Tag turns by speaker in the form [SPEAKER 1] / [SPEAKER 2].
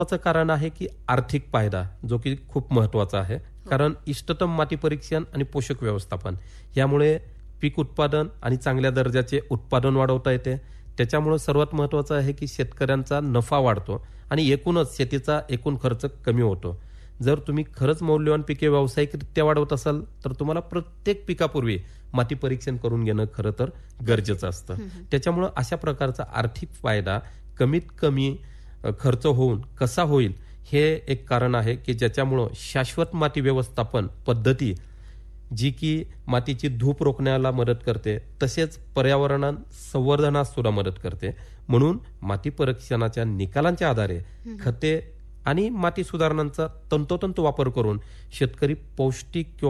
[SPEAKER 1] महत्त्वाचं कारण आहे की आर्थिक फायदा, जो की खूप महत्त्वाचा आहे. कारण इष्टतम माती परीक्षण आणि पोषक व्यवस्थापन यामुळे पीक उत्पादन आणि चांगल्या दर्जाचे उत्पादन वाढवता येते. त्याच्यामुळे सर्वात महत्त्वाचं आहे की शेतकऱ्यांचा नफा वाढतो आणि एकूणच शेतीचा एकूण खर्च कमी होतो. जर तुम्ही खरंच मौल्यवान पिके व्यावसायिकरित्या वाढवत असाल तर तुम्हाला प्रत्येक पिकापूर्वी माती परीक्षण करून घेणं खरं तर गरजेचं असतं. त्याच्यामुळं अशा प्रकारचा आर्थिक फायदा कमीत कमी खर्च होऊन कसा होईल हे एक कारण आहे की ज्याच्यामुळं शाश्वत माती व्यवस्थापन पद्धती जी की मातीची धूप रोखण्याला मदत करते, तसेच पर्यावरण संवर्धनास सुद्धा मदत करते. म्हणून माती परीक्षणाच्या निकालांच्या आधारे खते आणि माती सुधारणांचा तंतोतंत वापर करून शेतकरी पौष्टिक किंवा